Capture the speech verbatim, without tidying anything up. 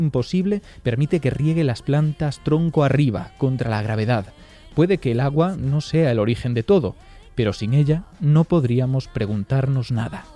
imposible permite que riegue las plantas tronco arriba, contra la gravedad. Puede que el agua no sea el origen de todo, pero sin ella no podríamos preguntarnos nada.